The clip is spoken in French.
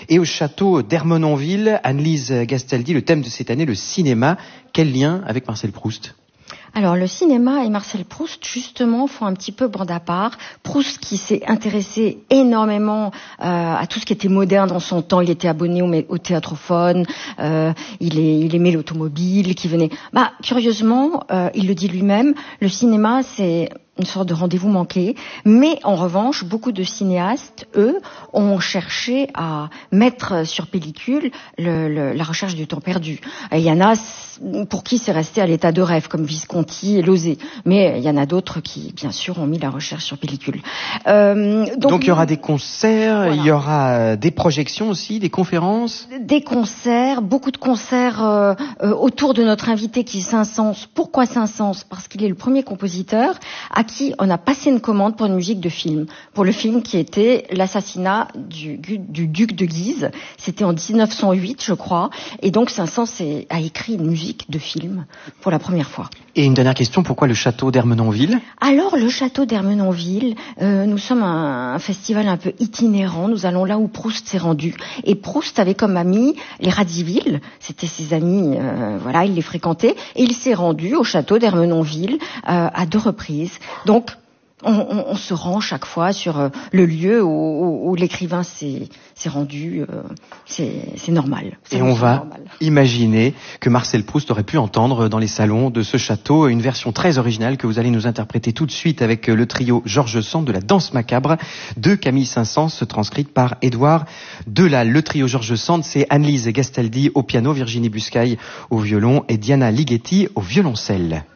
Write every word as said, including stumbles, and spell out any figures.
Et au château d'Ermenonville, Anne-Lise Gastaldi, le thème de cette année, le cinéma. Quel lien avec Marcel Proust ? Alors le cinéma et Marcel Proust justement font un petit peu bande à part. Proust qui s'est intéressé énormément euh, à tout ce qui était moderne dans son temps. Il était abonné au, au théâtrophone, euh, il, est, il aimait l'automobile qui venait. Bah curieusement, euh, il le dit lui-même, le cinéma c'est une sorte de rendez-vous manqué, mais en revanche, beaucoup de cinéastes, eux, ont cherché à mettre sur pellicule le, le, la recherche du temps perdu. Et il y en a pour qui c'est resté à l'état de rêve, comme Visconti et Lauzet, mais il y en a d'autres qui, bien sûr, ont mis la recherche sur pellicule. Euh, donc, donc il y aura des concerts, voilà. Il y aura des projections aussi, des conférences. Des concerts, beaucoup de concerts euh, euh, autour de notre invité qui est Saint-Saëns. Pourquoi Saint-Saëns ? Parce qu'il est le premier compositeur à qui on a passé une commande pour une musique de film, pour le film qui était l'assassinat du, du duc de Guise. C'était en dix-neuf cent huit, je crois, et donc Saint-Saëns a écrit une musique de film pour la première fois. Et une dernière question, pourquoi le château d'Ermenonville ? Alors, le château d'Ermenonville, euh, nous sommes un, un festival un peu itinérant, nous allons là où Proust s'est rendu, et Proust avait comme amis les Radziwiłł, c'était ses amis, euh, voilà, il les fréquentait, et il s'est rendu au château d'Ermenonville euh, à deux reprises. Donc, on, on, on se rend chaque fois sur euh, le lieu où, où, où l'écrivain s'est, s'est rendu. Euh, c'est, c'est normal. C'est Et on va normal. imaginer que Marcel Proust aurait pu entendre dans les salons de ce château une version très originale que vous allez nous interpréter tout de suite avec le trio Georges Sand de la Danse macabre de Camille Saint-Saëns, transcrite par Édouard Delal. Le trio Georges Sand, c'est Anne-Lise Gastaldi au piano, Virginie Buscaille au violon et Diana Ligeti au violoncelle.